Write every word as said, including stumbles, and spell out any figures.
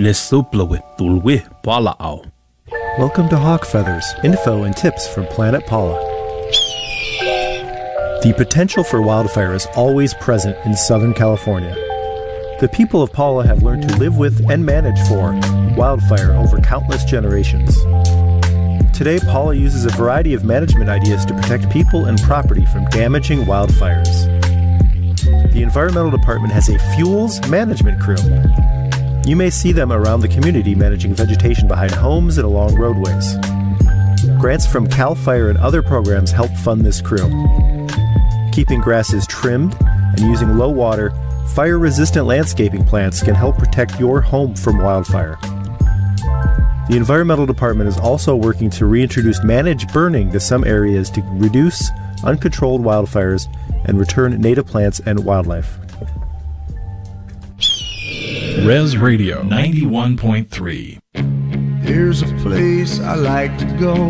Lesuplowe tulwe pala'au. Welcome to Hawk Feathers, info and tips from Planet Paula. The potential for wildfire is always present in Southern California. The people of Paula have learned to live with and manage for wildfire over countless generations. Today, Paula uses a variety of management ideas to protect people and property from damaging wildfires. The Environmental Department has a fuels management crew. You may see them around the community managing vegetation behind homes and along roadways. Grants from CAL FIRE and other programs help fund this crew. Keeping grasses trimmed and using low water, fire-resistant landscaping plants can help protect your home from wildfire. The Environmental Department is also working to reintroduce managed burning to some areas to reduce uncontrolled wildfires and return native plants and wildlife. Res Radio ninety-one point three. There's a place I like to go